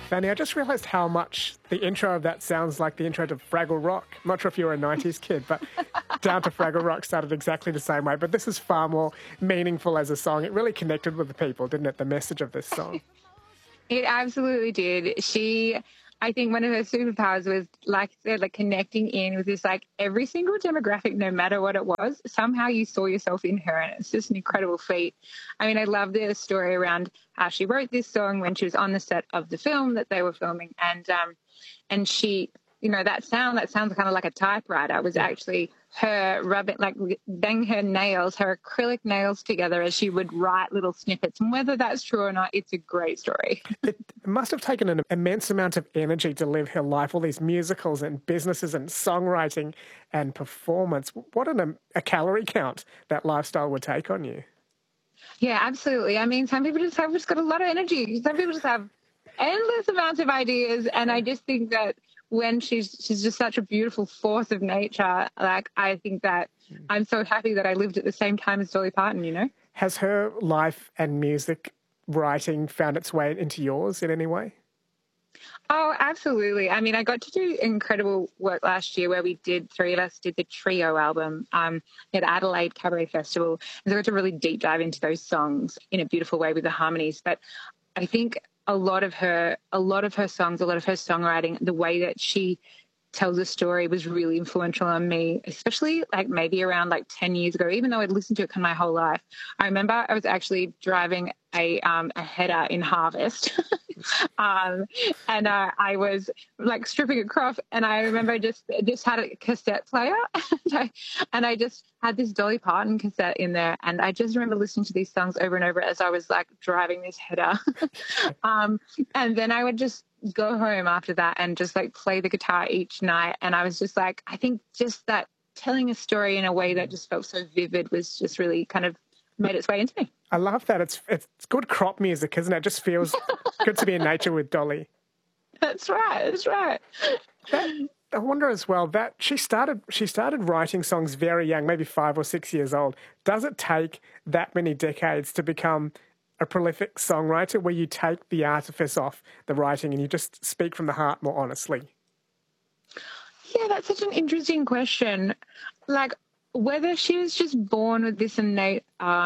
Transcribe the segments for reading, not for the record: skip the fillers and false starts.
Fanny, I just realised how much the intro of that sounds like the intro to Fraggle Rock. I'm not sure if you were a 90s kid, but Down to Fraggle Rock started exactly the same way. But this is far more meaningful as a song. It really connected with the people, didn't it, the message of this song? It absolutely did. I think one of her superpowers was, like I said, like connecting in with this, like every single demographic, no matter what it was, somehow you saw yourself in her. And it's just an incredible feat. I mean, I love the story around how she wrote this song when she was on the set of the film that they were filming. And she, that sounds kind of like a typewriter was actually her rubbing, like bang her nails, her acrylic nails together as she would write little snippets. And whether that's true or not, it's a great story. It must have taken an immense amount of energy to live her life, all these musicals and businesses and songwriting and performance. What a calorie count that lifestyle would take on you. Yeah, absolutely. I mean, some people just got a lot of energy. Some people just have endless amounts of ideas. And I just think that when she's just such a beautiful force of nature, like I think that I'm so happy that I lived at the same time as Dolly Parton, Has her life and music writing found its way into yours in any way? Oh, absolutely. I mean, I got to do incredible work last year where three of us did the trio album at Adelaide Cabaret Festival. And so I got to really deep dive into those songs in a beautiful way with the harmonies. But I think a lot of her songs, a lot of her songwriting, the way that she tells a story was really influential on me, especially like maybe around like 10 years ago, even though I'd listened to it my whole life. I remember I was actually driving a header in Harvest and I was like stripping a crop, and I remember I just had a cassette player and I just had this Dolly Parton cassette in there, and I just remember listening to these songs over and over as I was like driving this header. And then I would just go home after that and just like play the guitar each night. And I was just like, I think just that telling a story in a way that just felt so vivid was just really kind of made its way into me. I love that. It's good crop music, isn't it? It just feels good to be in nature with Dolly. That's right. I wonder as well that she started writing songs very young, maybe 5 or 6 years old. Does it take that many decades to become a prolific songwriter where you take the artifice off the writing and you just speak from the heart more honestly? Yeah, that's such an interesting question. Like, whether she was just born with this innate,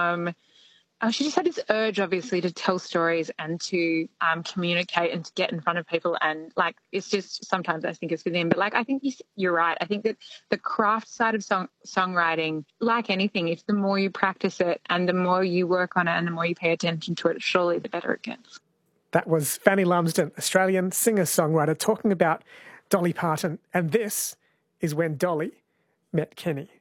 she just had this urge, obviously, to tell stories and to communicate and to get in front of people. And like, it's just sometimes I think it's within. But like, I think you're right. I think that the craft side of songwriting, like anything, if the more you practice it and the more you work on it and the more you pay attention to it, surely the better it gets. That was Fanny Lumsden, Australian singer-songwriter, talking about Dolly Parton. And this is when Dolly met Kenny.